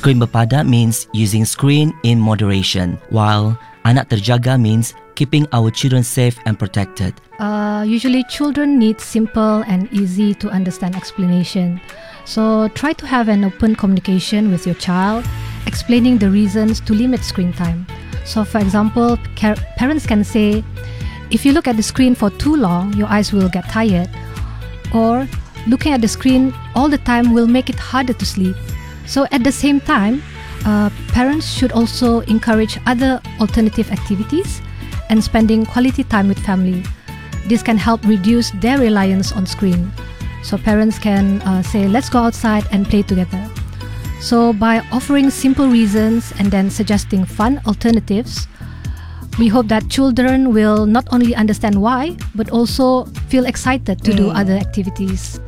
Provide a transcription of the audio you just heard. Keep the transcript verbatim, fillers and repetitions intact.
Screen berpada means using screen in moderation, while anak terjaga means keeping our children safe and protected. Uh, usually children need simple and easy to understand explanation. So try to have an open communication with your child, explaining the reasons to limit screen time. So for example, car- parents can say, if you look at the screen for too long, your eyes will get tired. Or looking at the screen all the time will make it harder to sleep. So at the same time, uh, parents should also encourage other alternative activities and spending quality time with family. This can help reduce their reliance on screen. So parents can uh, say, let's go outside and play together. So by offering simple reasons and then suggesting fun alternatives, we hope that children will not only understand why, but also feel excited to mm. do other activities.